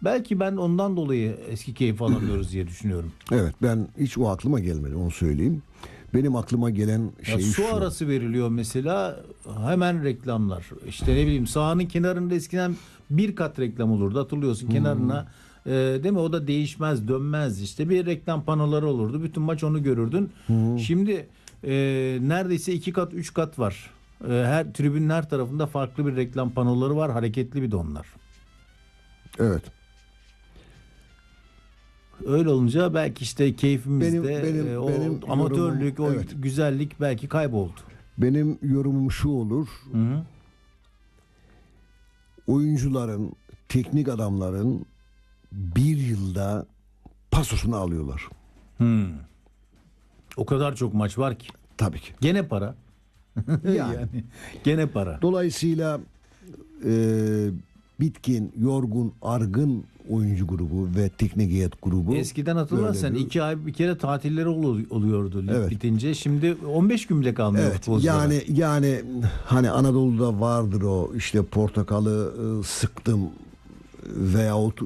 Belki ben ondan dolayı eski keyif alamıyoruz diye düşünüyorum. Evet, ben hiç o aklıma gelmedi, onu söyleyeyim. Benim aklıma gelen Ya şey su şu. arası veriliyor mesela, hemen reklamlar. İşte ne bileyim, sahanın kenarında eskiden bir kat reklam olurdu, hatırlıyorsun, kenarına. Değil mi? O da değişmez, dönmez. İşte bir reklam panoları olurdu. Bütün maç onu görürdün. Şimdi neredeyse 2 kat, 3 kat var. Her tribünün her tarafında farklı bir reklam panoları var. Hareketli bir de onlar. Evet. Öyle olunca belki işte keyfimizde benim amatörlük, yorumum, o evet. güzellik belki kayboldu. Benim yorumum şu olur. Hı-hı. Oyuncuların, teknik adamların bir yılda pasosunu alıyorlar. O kadar çok maç var ki. Tabii ki. Gene para. Yani gene para. Dolayısıyla bitkin, yorgun, argın oyuncu grubu ve teknik heyet grubu. Eskiden hatırlarsan böyle 2 ay bir kere tatilleri oluyordu lig Evet. bitince. Şimdi 15 gün bile kalmıyor Evet, futbolculara. yani hani Anadolu'da vardır o, işte portakalı sıktım veyahut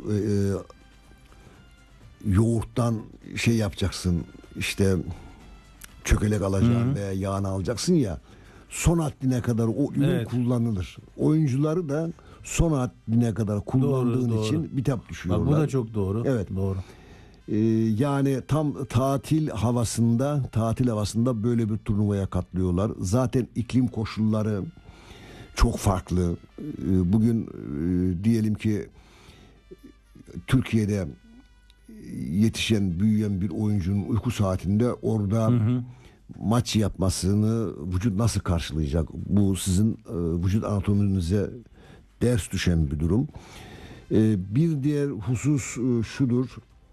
yoğurttan şey yapacaksın, işte çökelek alacaksın veya yağını alacaksın ya, son haddine kadar o ürün Evet. kullanılır. Oyuncuları da son haddine kadar kullandığın Doğru. için bitap düşüyorlar. Bak, bu da çok doğru. Evet. Doğru. Yani tam tatil havasında böyle bir turnuvaya katlıyorlar. Zaten iklim koşulları çok farklı. Bugün diyelim ki Türkiye'de yetişen, büyüyen bir oyuncunun uyku saatinde orada maç yapmasını vücut nasıl karşılayacak? Bu sizin vücut anatominize ders düşen bir durum. Bir diğer husus şudur.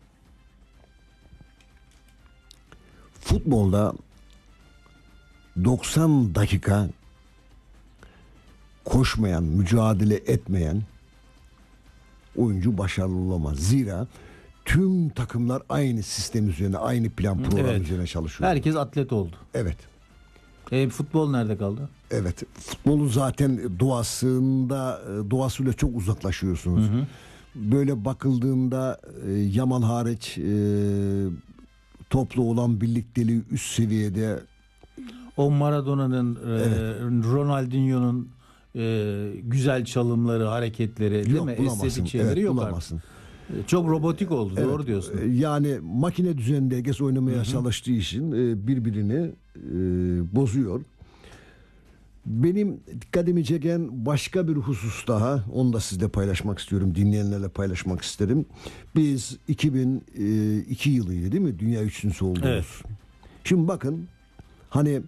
Futbolda 90 dakika koşmayan, mücadele etmeyen oyuncu başarılı olamaz. Zira tüm takımlar aynı sistem üzerine, aynı plan program üzerine çalışıyor. Herkes atlet oldu. Evet. Futbol nerede kaldı? Evet. Futbolun zaten doğasıyla çok uzaklaşıyorsunuz. Böyle bakıldığında Yamal hariç toplu olan birlikteliği üst seviyede. O Maradona'nın, Ronaldinho'nun güzel çalımları, hareketleri, değil mi? Estetik şeyleri yok bulamazsın. artık. Çok robotik oldu. Doğru diyorsun. Yani makine düzeninde herkes oynamaya çalıştığı için birbirini bozuyor. Benim dikkatimi çeken başka bir husus daha, onu da sizle paylaşmak istiyorum, dinleyenlerle paylaşmak isterim. Biz 2002 yılıydı değil mi? Dünya üçüncüsü oldunuz. Evet. Şimdi bakın, hani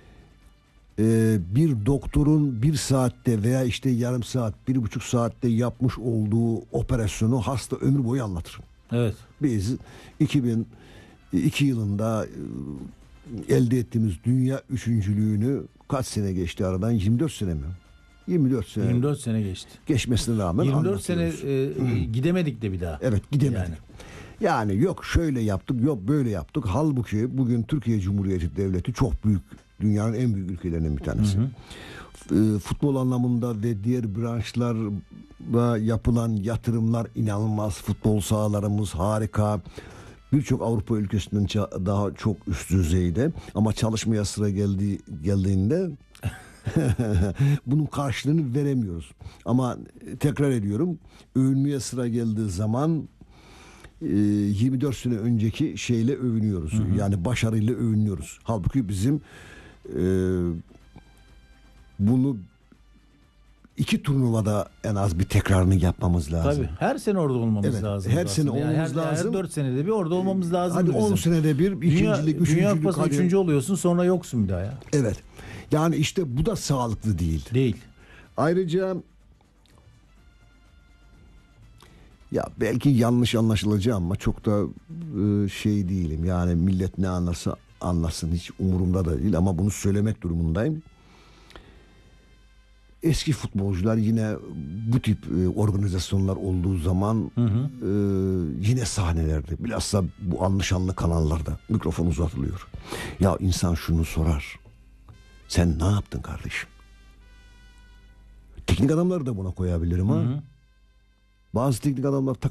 bir doktorun 1 saatte veya işte yarım saat, 1,5 saatte yapmış olduğu operasyonu hasta ömür boyu anlatır. Evet. Biz 2002 yılında elde ettiğimiz dünya üçüncülüğünü kaç sene geçti aradan? 24 sene mi? 24 sene geçti. Geçmesine rağmen 24 sene anlatıyoruz. gidemedik de bir daha. Evet, gidemedik. Yani yok şöyle yaptık, yok böyle yaptık. Halbuki bugün Türkiye Cumhuriyeti Devleti çok büyük, dünyanın en büyük ülkelerinden bir tanesi. Futbol anlamında ve diğer branşlarda yapılan yatırımlar inanılmaz. Futbol sahalarımız harika. Birçok Avrupa ülkesinden daha çok üst düzeyde. Ama çalışmaya sıra geldiğinde bunun karşılığını veremiyoruz. Ama tekrar ediyorum, övünmeye sıra geldiği zaman 24 sene önceki şeyle övünüyoruz. Yani başarıyla övünüyoruz. Halbuki bizim bunu 2 turnuvada en az bir tekrarını yapmamız lazım. Tabii. Her sene orada olmamız lazım. Her sene olmamız lazım. Her 4 senede bir orada olmamız lazım. Hadi 10 senede bir ikincilik, üçüncülük. Dünya Kupası 3. oluyorsun, sonra yoksun bir daha ya. Evet. Yani işte bu da sağlıklı değil. Değil. Ayrıca ya belki yanlış anlaşılacağım ama çok da şey değilim. Yani millet ne anlarsa anlasın, hiç umurumda da değil ama bunu söylemek durumundayım. Eski futbolcular yine bu tip organizasyonlar olduğu zaman yine sahnelerde, bilhassa bu anlaşanlı kanallarda mikrofon uzatılıyor. Ya insan şunu sorar. Sen ne yaptın kardeşim? Teknik adamları da buna koyabilirim ha. Bazı teknik adamlar